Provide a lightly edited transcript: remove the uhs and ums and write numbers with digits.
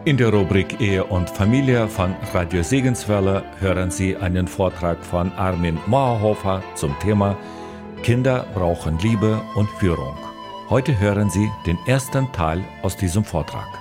In der Rubrik Ehe und Familie von Radio Segenswelle hören Sie einen Vortrag von Armin Mauerhofer zum Thema Kinder brauchen Liebe und Führung. Heute hören Sie den ersten Teil aus diesem Vortrag.